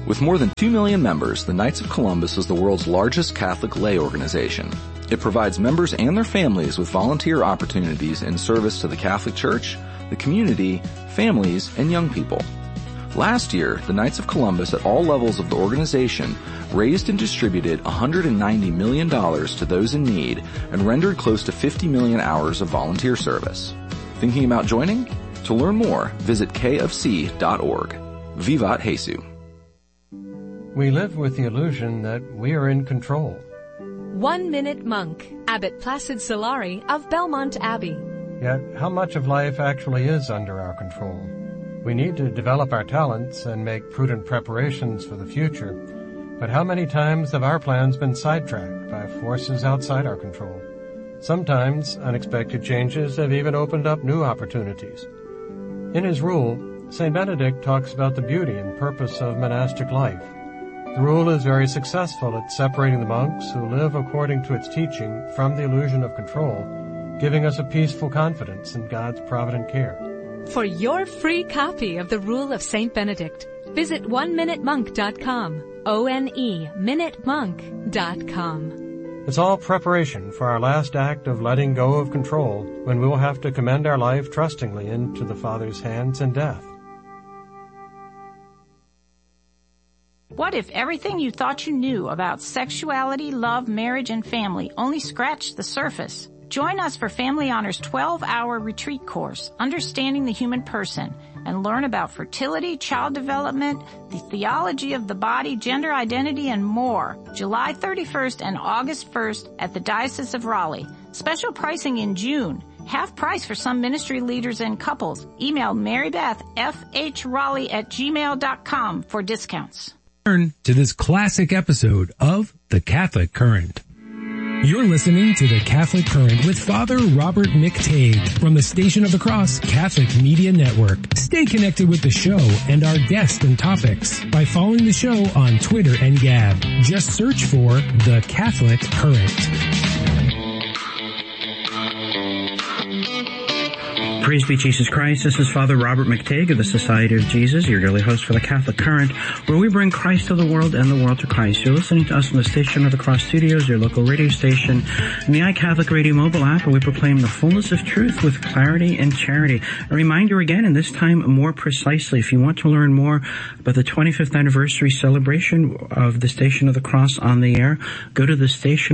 With more than 2 million members, the Knights of Columbus is the world's largest Catholic lay organization. It provides members and their families with volunteer opportunities in service to the Catholic Church, the community, families, and young people. Last year, the Knights of Columbus at all levels of the organization raised and distributed $190 million to those in need and rendered close to 50 million hours of volunteer service. Thinking about joining? To learn more, visit kfc.org. Vivat Jesu. We live with the illusion that we are in control. 1 Minute Monk, Abbot Placid Solari of Belmont Abbey. Yet, how much of life actually is under our control? We need to develop our talents and make prudent preparations for the future. But how many times have our plans been sidetracked by forces outside our control? Sometimes unexpected changes have even opened up new opportunities. In his rule, St. Benedict talks about the beauty and purpose of monastic life. The rule is very successful at separating the monks who live according to its teaching from the illusion of control, giving us a peaceful confidence in God's provident care. For your free copy of the Rule of St. Benedict, visit oneminutemonk.com, ONE-minutemonk.com. It's all preparation for our last act of letting go of control, when we will have to commend our life trustingly into the Father's hands in death. What if everything you thought you knew about sexuality, love, marriage, and family only scratched the surface? Join us for Family Honor's 12-hour retreat course, Understanding the Human Person, and learn about fertility, child development, the theology of the body, gender identity, and more. July 31st and August 1st at the Diocese of Raleigh. Special pricing in June. Half price for some ministry leaders and couples. Email marybethfhraleigh@gmail.com for discounts. To this classic episode of The Catholic Current. You're listening to The Catholic Current with Father Robert McTague from the Station of the Cross Catholic Media Network. Stay connected with the show and our guests and topics by following the show on Twitter and Gab. Just search for The Catholic Current. Praise be Jesus Christ. This is Father Robert McTague of the Society of Jesus, your daily host for the Catholic Current, where we bring Christ to the world and the world to Christ. You're listening to us from the Station of the Cross Studios, your local radio station, and the iCatholic Radio mobile app, where we proclaim the fullness of truth with clarity and charity. A reminder again, and this time more precisely, if you want to learn more about the 25th anniversary celebration of the Station of the Cross on the air, go to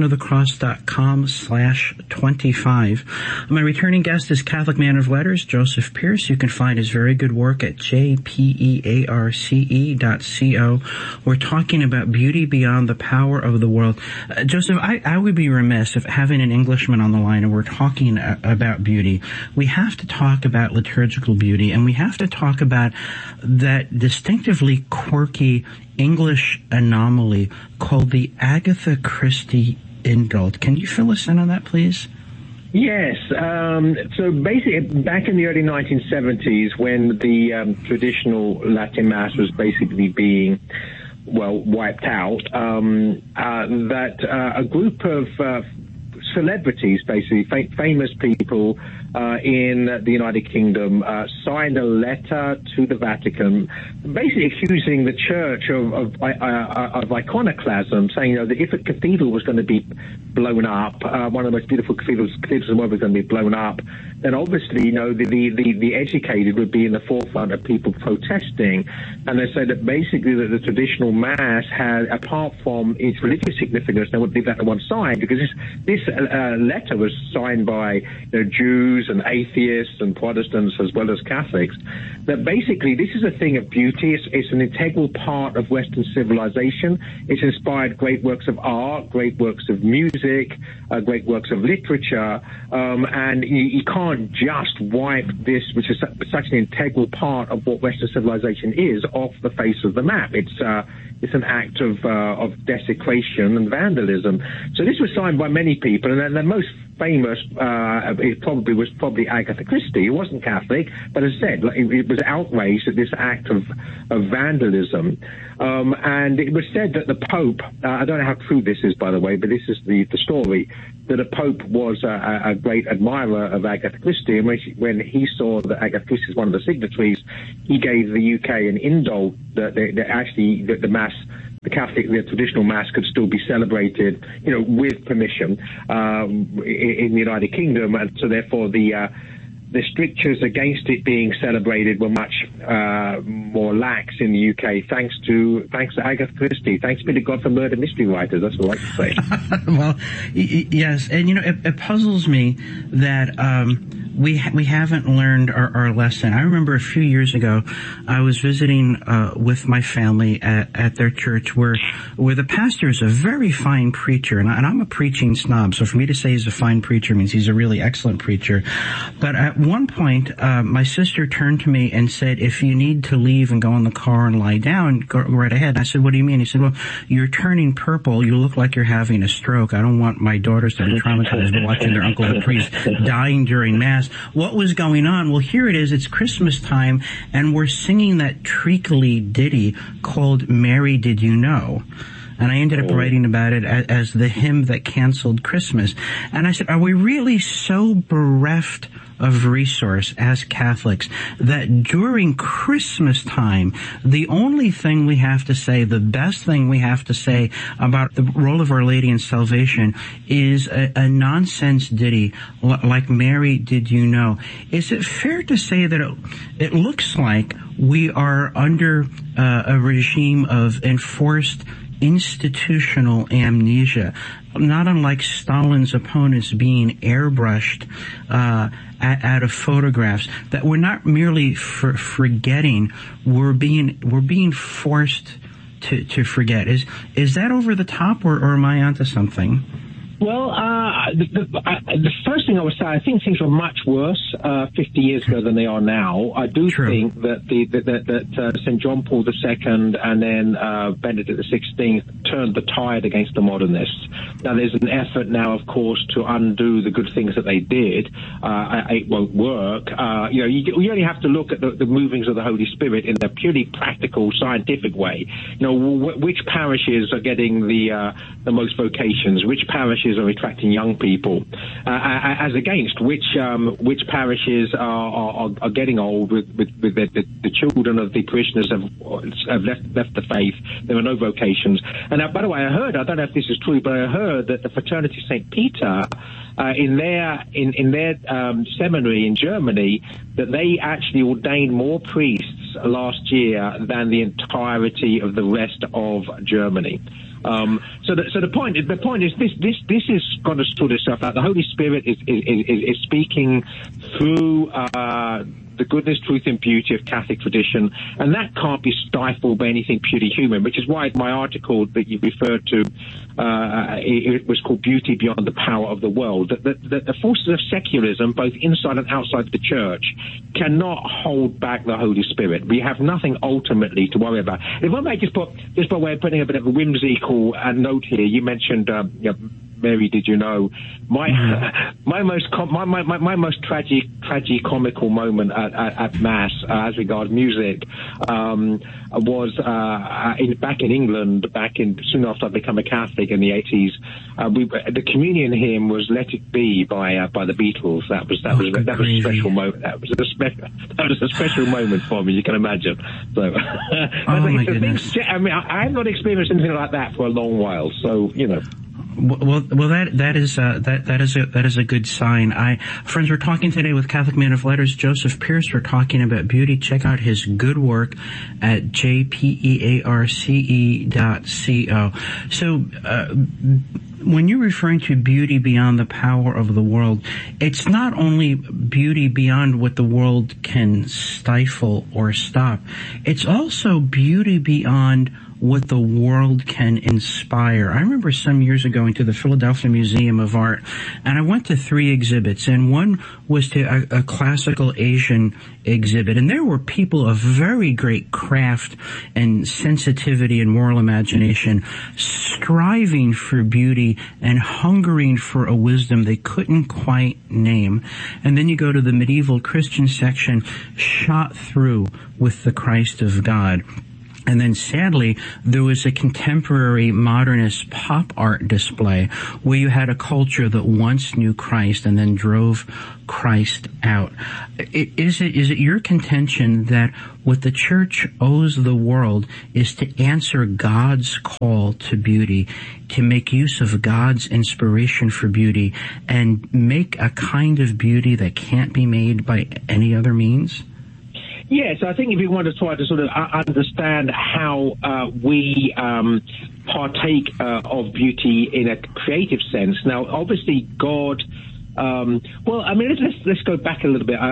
thestationofthecross.com/25. My returning guest is Catholic man of letters, Joseph Pearce. You can find his very good work at jpearce.co. We're talking about beauty beyond the power of the world. Joseph, I would be remiss if having an Englishman on the line and we're talking about beauty. We have to talk about liturgical beauty, and we have to talk about that distinctively quirky English anomaly called the Agatha Christie indult. Can you fill us in on that, please? Yes. So basically, back in the early 1970s, when the traditional Latin Mass was basically being, wiped out, a group of celebrities, basically famous people in the United Kingdom, signed a letter to the Vatican, basically accusing the Church of iconoclasm, saying that if a cathedral was going to be blown up, one of the most beautiful cathedrals in the world was going to be blown up, then obviously, the educated would be in the forefront of people protesting. And they said that basically that the traditional Mass had, apart from its religious significance, they would leave that to one side, because this letter was signed by Jews and atheists and Protestants as well as Catholics, that basically this is a thing of beauty. It's an integral part of Western civilization. It's inspired great works of art, great works of music, great works of literature, and you can't just wipe this, which is such an integral part of what Western civilization is, off the face of the map. It's an act of desecration and vandalism. So this was signed by many people, and the most famous was probably Agatha Christie. It wasn't Catholic, but as I said, it was outraged at this act of vandalism. And it was said that the Pope, I don't know how true this is, by the way, but this is the story, that a pope was a great admirer of Agatha Christie, and when he saw that Agatha Christie is one of the signatories, he gave the UK an indult that the Mass, the Catholic, the traditional Mass could still be celebrated, with permission in the United Kingdom, and so therefore the strictures against it being celebrated were much more lax in the UK, thanks to Agatha Christie. Thanks be to God for murder mystery writers. That's what I like to say. Well, yes, and it puzzles me that we haven't learned our lesson. I remember a few years ago, I was visiting with my family at their church, where the pastor is a very fine preacher, and I'm a preaching snob. So for me to say he's a fine preacher means he's a really excellent preacher. But at one point, my sister turned to me and said, "If you need to leave and go in the car and lie down, go right ahead." I said, "What do you mean?" He said, "Well, you're turning purple. You look like you're having a stroke. I don't want my daughters to be traumatized by watching their uncle the priest dying during Mass." What was going on? Well, here it is. It's Christmas time, and we're singing that treacly ditty called "Mary, Did You Know?" And I ended up writing about it as the hymn that canceled Christmas. And I said, are we really so bereft of resource as Catholics that during Christmas time, the only thing we have to say, the best thing we have to say about the role of Our Lady in salvation is a nonsense ditty like "Mary, Did You Know?" Is it fair to say that it looks like we are under a regime of enforced institutional amnesia, not unlike Stalin's opponents being airbrushed out of photographs, that we're not merely forgetting, we're being forced to forget. Is that over the top, or am I onto something? Well, the first thing I would say, I think things were much worse 50 years ago than they are now. I do think that St. John Paul II and then Benedict XVI turned the tide against the modernists. Now, there's an effort now, of course, to undo the good things that they did. It won't work. You only have to look at the movings of the Holy Spirit in a purely practical, scientific way. Which parishes are getting the most vocations? Which parishes are attracting young people, as against which parishes are getting old with the children of the parishioners have left the faith. There are no vocations. And by the way, I don't know if this is true, but I heard that the Fraternity St. Peter, in their seminary in Germany, that they actually ordained more priests last year than the entirety of the rest of Germany. So the point is this is going to sort itself out. The Holy Spirit is speaking through the goodness, truth, and beauty of Catholic tradition, and that can't be stifled by anything purely human, which is why my article that you referred to, it was called Beauty Beyond the Power of the World. That the forces of secularism, both inside and outside the church, cannot hold back the Holy Spirit. We have nothing ultimately to worry about. If I may just by way of putting a bit of a whimsical note here, you mentioned Mary, did you know? My most tragic comical moment at Mass as regards music was back in England, soon after I became a Catholic in the 80s. The communion hymn was "Let It Be" by the Beatles. That was a special moment. That was a special moment for me. You can imagine. So, my goodness. I have not experienced anything like that for a long while. So Well, that is a good sign. Friends, we're talking today with Catholic man of letters Joseph Pearce. We're talking about beauty. Check out his good work at jpearce.co. So, when you're referring to beauty beyond the power of the world, it's not only beauty beyond what the world can stifle or stop. It's also beauty beyond what the world can inspire. I remember some years ago going to the Philadelphia Museum of Art, and I went to 3 exhibits, and one was to a classical Asian exhibit, and there were people of very great craft and sensitivity and moral imagination striving for beauty and hungering for a wisdom they couldn't quite name. And then you go to the medieval Christian section, shot through with the Christ of God. And then sadly, there was a contemporary modernist pop art display where you had a culture that once knew Christ and then drove Christ out. Is it your contention that what the church owes the world is to answer God's call to beauty, to make use of God's inspiration for beauty, and make a kind of beauty that can't be made by any other means? Yes, I think if you want to try to sort of understand how we partake of beauty in a creative sense. Now, obviously, God. Let's go back a little bit.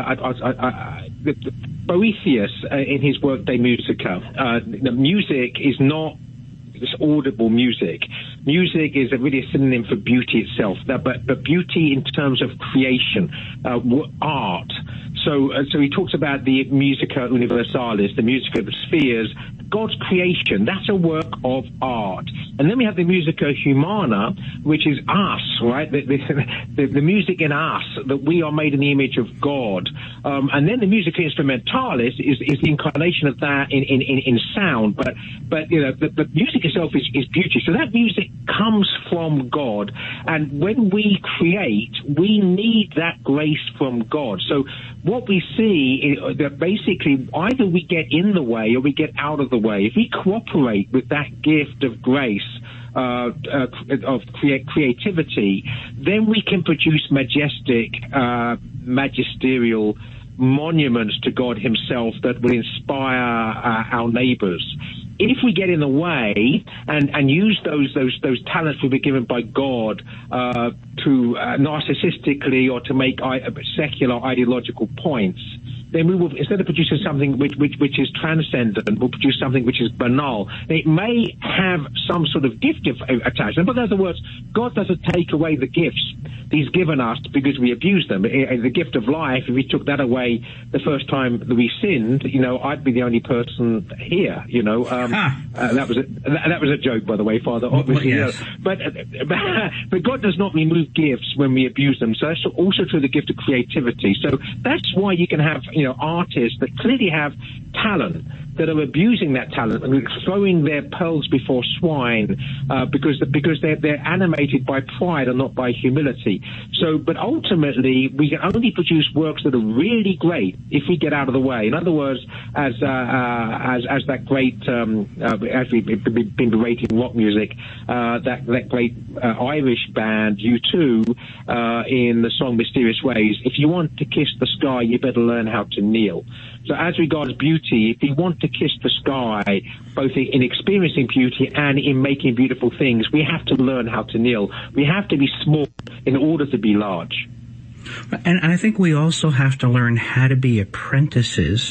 Boethius, in his work De Musica, music is not this audible music. Music is really a synonym for beauty itself, but beauty in terms of creation, art. So he talks about the Musica Universalis, the music of the spheres, God's creation. That's a work of art. And then we have the Musica Humana, which is us, right? The music in us, that we are made in the image of God. And then the Musica Instrumentalis is the incarnation of that in sound. But you know, the music itself is beauty. So that music comes from God. And when we create, we need that grace from God. So what we see is that basically either we get in the way or we get out of the way. If we cooperate with that gift of grace, of creativity, then we can produce majestic, magisterial monuments to God himself that will inspire our neighbors. If we get in the way and use those talents we've been given by God to narcissistically or to make secular ideological points, then we will, instead of producing something which is transcendent, we'll produce something which is banal. It may have some sort of gift attached. But in other words, God doesn't take away the gifts he's given us because we abuse them. The gift of life, if he took that away the first time that we sinned, you know, I'd be the only person here, you know. That was a joke, by the way, Father, obviously. Well, yes. But God does not remove gifts when we abuse them. So that's also through the gift of creativity. So that's why you can have, you know, artists that clearly have talent that are abusing that talent and throwing their pearls before swine because they're animated by pride and not by humility. So, but ultimately, we can only produce works that are really great if we get out of the way. In other words, as that great, as we've been berating rock music, that great Irish band U2 in the song "Mysterious Ways." If you want to kiss the sky, you better learn how to kneel. So as regards beauty, if you want to kiss the sky, both in experiencing beauty and in making beautiful things, we have to learn how to kneel. We have to be small in order to be large. And I think we also have to learn how to be apprentices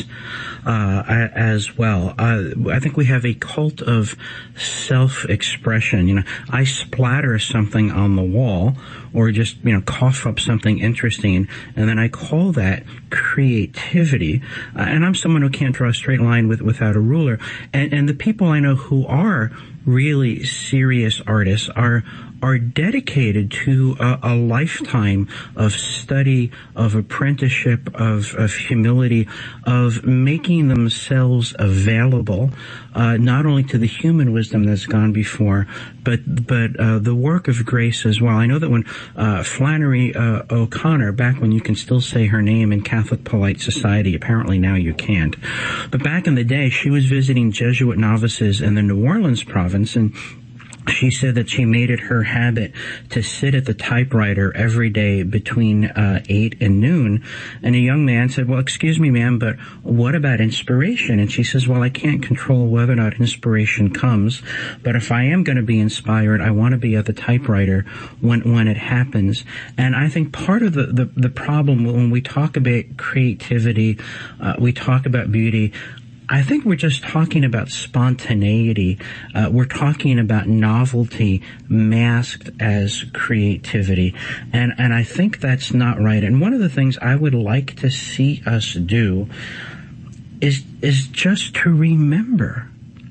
as well. I think we have a cult of self-expression. You know, I splatter something on the wall or just, you know, cough up something interesting, and then I call that creativity. And I'm someone who can't draw a straight line without a ruler. And the people I know who are really serious artists are dedicated to a lifetime of study, of apprenticeship, of humility, of making themselves available, not only to the human wisdom that's gone before, but the work of grace as well. I know that when Flannery O'Connor, back when you can still say her name in Catholic Polite Society, apparently now you can't, but back in the day, she was visiting Jesuit novices in the New Orleans province, and she said that she made it her habit to sit at the typewriter every day between 8 and noon. And a young man said, well, excuse me, ma'am, but what about inspiration? And she says, well, I can't control whether or not inspiration comes, but if I am going to be inspired, I want to be at the typewriter when it happens. And I think part of the problem when we talk about creativity, we talk about beauty, I think we're just talking about spontaneity. We're talking about novelty masked as creativity. And I think that's not right. And one of the things I would like to see us do is just to remember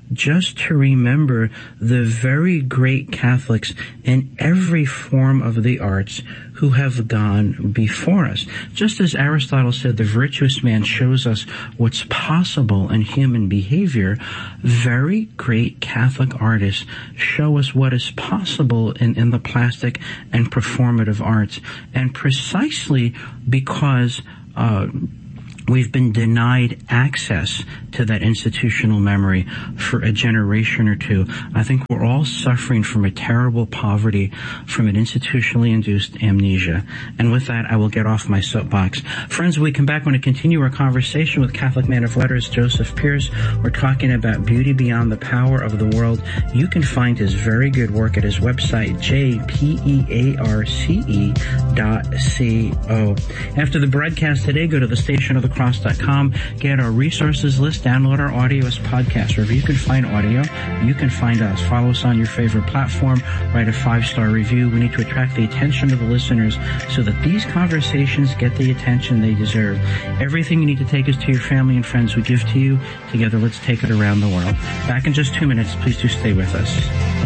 just to remember the very great Catholics in every form of the arts who have gone before us. Just as Aristotle said, the virtuous man shows us what's possible in human behavior, very great Catholic artists show us what is possible in the plastic and performative arts. And precisely because we've been denied access to that institutional memory for a generation or two, I think we're all suffering from a terrible poverty, from an institutionally induced amnesia. And with that, I will get off my soapbox. Friends, when we come back, I want to continue our conversation with Catholic man of letters Joseph Pearce. We're talking about beauty beyond the power of the world. You can find his very good work at his website, jpearce.co. After the broadcast today, go to thestationofthecross.com, get our resources list, download our audio as podcast. Wherever you can find audio, you can find us. Follow us on your favorite platform. Write a 5-star review. We need to attract the attention of the listeners so that these conversations get the attention they deserve. Everything you need to take us to your family and friends we give to you. Together, let's take it around the world. Back in just 2 minutes. Please do stay with us.